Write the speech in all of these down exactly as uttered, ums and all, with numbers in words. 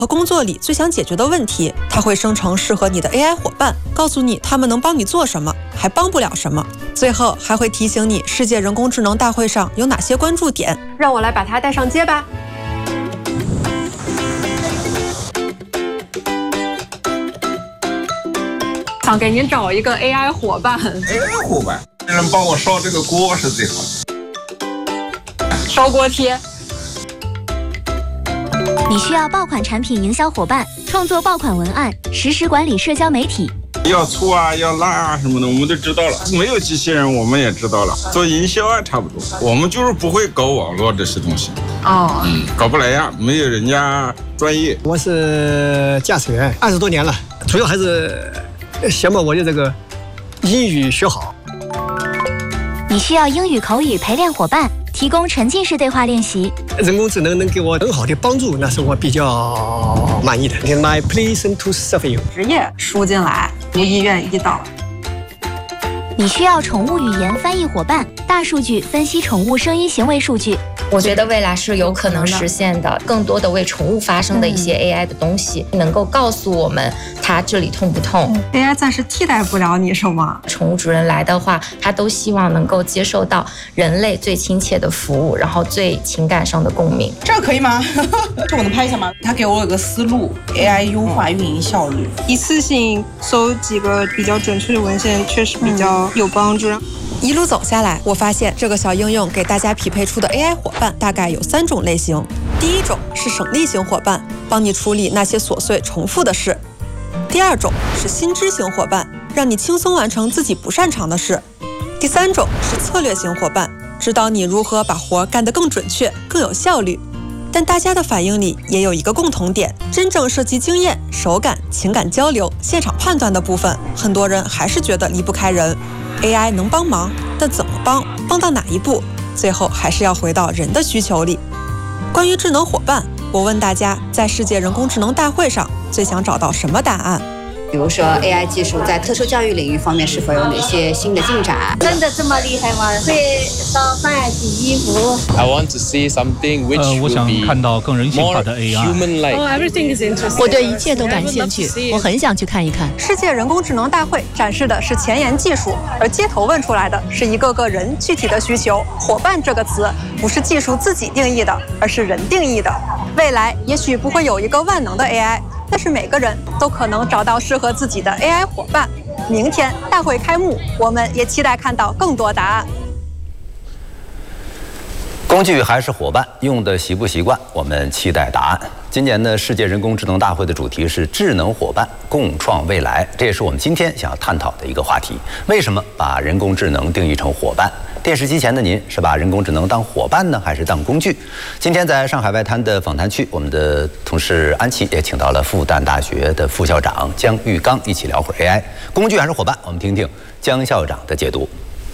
和工作里最想解决的问题，它会生成适合你的 A I 伙伴，告诉你他们能帮你做什么，还帮不了什么。最后还会提醒你世界人工智能大会上有哪些关注点。让我来把它带上街吧。想给您找一个 A I 伙伴。 A I 伙伴，能帮我烧这个锅是最好的。 烧锅贴。 你需要爆款产品营销伙伴，创作爆款文案，实时管理社交媒体。 要粗啊，要辣啊什么的，我们都知道了。没有机器人，我们也知道了。做营销啊，差不多。我们就是不会搞网络这些东西。 哦， 嗯，搞不来呀，没有人家专业。 我是驾驶员，二十多年了，主要还是想把我的这个英语学好。 你需要英语口语陪练伙伴，提供沉浸式对话练习。 人工智能能给我很好的帮助，那是我比较满意的。My pleasure to serve you。 职业输进来，无意愿意导。 你需要宠物语言翻译伙伴，大数据分析宠物声音行为数据。 我觉得未来是有可能实现的，更多的为宠物发声的一些 A I 的东西，嗯、能够告诉我们它这里痛不痛。 嗯、A I 暂时替代不了你是吗？ 宠物主人来的话，他都希望能够接受到人类最亲切的服务，然后最情感上的共鸣。 这可以吗？这我能拍一下吗？他给我有个思路 ，A I 优化运营效率， 一次性搜几个比较准确的文献，确实比较有帮助。嗯一路走下来，我发现这个小应用给大家匹配出的 A I 伙伴大概有三种类型。第一种是省力型伙伴，帮你处理那些琐碎重复的事。第二种是心知型伙伴，让你轻松完成自己不擅长的事。第三种是策略型伙伴，指导你如何把活干得更准确、更有效率。但大家的反应里也有一个共同点，真正涉及经验、手感、情感交流、现场判断的部分，很多人还是觉得离不开人。A I 能帮忙，但怎么帮？帮到哪一步？最后还是要回到人的需求里。关于智能伙伴，我问大家，在世界人工智能大会上最想找到什么答案？ 比如说 A I 技术在特殊教育领域方面是否有哪些新的进展？ 真的这么厉害吗？会烧饭、洗衣服。 I want to see something which 呃，我想看到更人性化的 A I。 Oh, everything is interesting. 我对一切都感兴趣，我很想去看一看。 世界人工智能大会展示的是前沿技术，而街头问出来的是一个个人具体的需求。伙伴这个词不是技术自己定义的，而是人定义的。未来也许不会有一个万能的 A I。但是每个人都可能找到适合自己的 A I 伙伴。明天大会开幕，我们也期待看到更多答案。 工具还是伙伴，用的习不习惯？我们期待答案。今年的世界人工智能大会的主题是智能伙伴，共创未来。这也是我们今天想要探讨的一个话题。为什么把人工智能定义成伙伴？电视机前的您是把人工智能当伙伴呢，还是当工具？今天在上海外滩的访谈区，我们的同事安琪也请到了复旦大学的副校长姜玉刚，一起聊会儿 A I， 工具还是伙伴？我们听听姜校长的解读。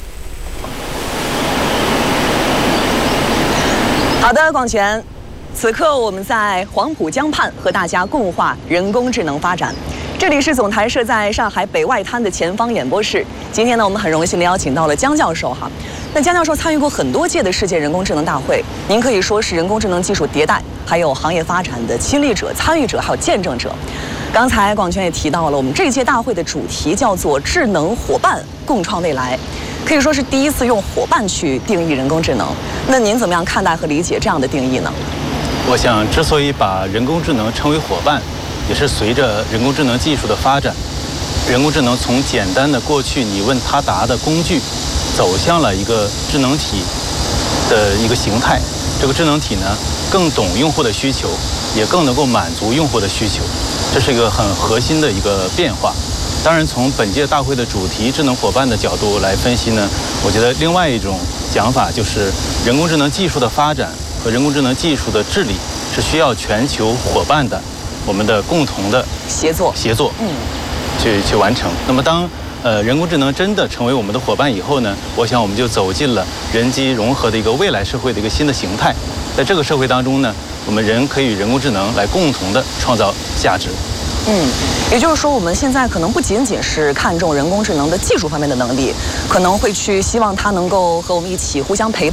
好的，广泉，此刻我们在黄浦江畔和大家共话人工智能发展。这里是总台设在上海北外滩的前方演播室。今天呢，我们很荣幸的邀请到了姜教授哈。那姜教授参与过很多届的世界人工智能大会，您可以说是人工智能技术迭代还有行业发展的亲历者、参与者还有见证者。刚才广泉也提到了，我们这届大会的主题叫做智能伙伴，共创未来。可以说是第一次用伙伴去定义人工智能。那您怎么样看待和理解这样的定义呢？ 我想，之所以把人工智能称为伙伴，也是随着人工智能技术的发展，人工智能从简单的过去你问他答的工具，走向了一个智能体的一个形态。这个智能体呢，更懂用户的需求，也更能够满足用户的需求，这是一个很核心的一个变化。当然，从本届大会的主题智能伙伴的角度来分析呢，我觉得另外一种讲法就是人工智能技术的发展和人工智能技术的治理是需要全球伙伴的，我们的共同的协作协作，嗯，去去完成。那么当呃人工智能真的成为我们的伙伴以后呢，我想我们就走进了人机融合的一个未来社会的一个新的形态。在这个社会当中呢，我们人可以与人工智能来共同的创造价值。 嗯，也就是说，我们现在可能不仅仅是看重人工智能的技术方面的能力，可能会去希望它能够和我们一起互相陪伴，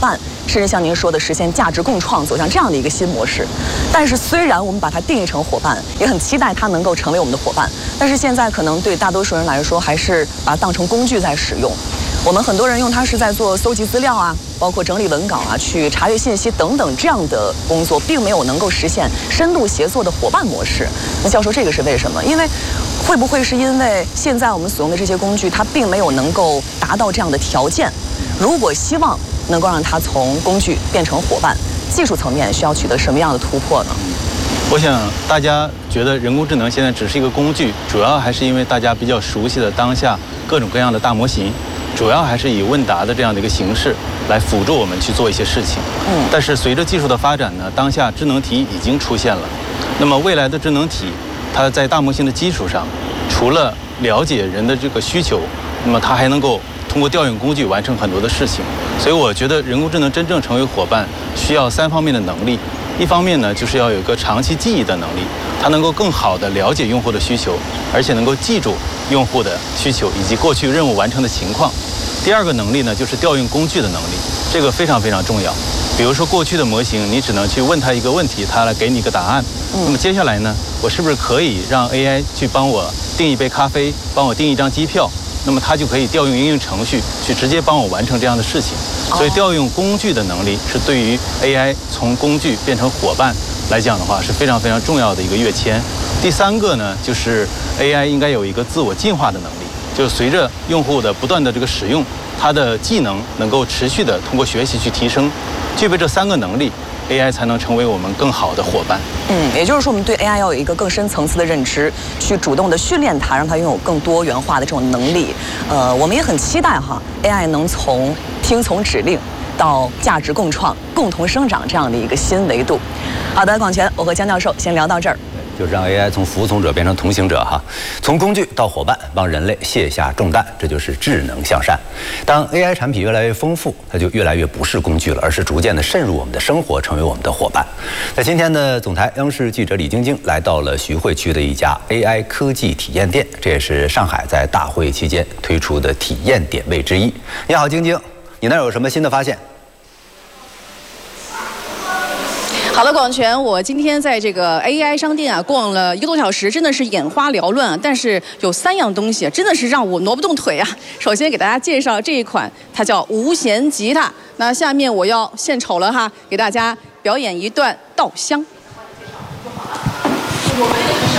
甚至像您说的实现价值共创，走向这样的一个新模式。但是虽然我们把它定义成伙伴，也很期待它能够成为我们的伙伴，但是现在可能对大多数人来说，还是把它当成工具在使用。我们很多人用它是在做搜集资料啊，包括整理文稿啊，去查阅信息等等这样的工作，并没有能够实现深度协作的伙伴模式。那教授，这个是为什么？因为会不会是因为现在我们所用的这些工具，它并没有能够达到这样的条件？如果希望能够让它从工具变成伙伴，技术层面需要取得什么样的突破呢？ 我想大家觉得人工智能现在只是一个工具，主要还是因为大家比较熟悉的当下各种各样的大模型，主要还是以问答的这样的一个形式来辅助我们去做一些事情。嗯，但是随着技术的发展呢，当下智能体已经出现了。那么未来的智能体，它在大模型的基础上，除了了解人的这个需求，那么它还能够通过调用工具完成很多的事情。所以我觉得人工智能真正成为伙伴，需要三方面的能力。一方面呢，就是要有一个长期记忆的能力，它能够更好地了解用户的需求，而且能够记住用户的需求以及过去任务完成的情况。第二个能力呢，就是调用工具的能力，这个非常非常重要。比如说过去的模型，你只能去问它一个问题，它来给你一个答案。那么接下来呢，我是不是可以让 A I 去帮我订一杯咖啡，帮我订一张机票？那么它就可以调用应用程序去直接帮我完成这样的事情。所以调用工具的能力是对于 A I 从工具变成伙伴来讲的话是非常非常重要的一个跃迁。第三个呢，就是 A I 应该有一个自我进化的能力，就是随着用户的不断的这个使用，它的技能能够持续的通过学习去提升。具备这三个能力， A I 才能成为我们更好的伙伴。 嗯，也就是说，我们对 A I 要有一个更深层次的认知，去主动的训练它，让它拥有更多元化的这种能力。呃，我们也很期待哈 ，A I 能从听从指令到价值共创、共同生长这样的一个新维度。好的，广泉，我和江教授先聊到这儿。 就是让 A I 从服从者变成同行者哈，从工具到伙伴，帮人类卸下重担，这就是智能向善。当 A I 产品越来越丰富，它就越来越不是工具了，而是逐渐的渗入我们的生活，成为我们的伙伴。在今天的总台，央视记者李晶晶来到了徐汇区的一家 A I 科技体验店，这也是上海在大会期间推出的体验点位之一。你好，晶晶，你那儿有什么新的发现？ 好了，广泉，我今天在这个 A I 商店啊逛了一个多小时，真的是眼花缭乱啊。但是有三样东西真的是让我挪不动腿啊。首先给大家介绍这一款，它叫无弦吉他。那下面我要献丑了哈，给大家表演一段稻香。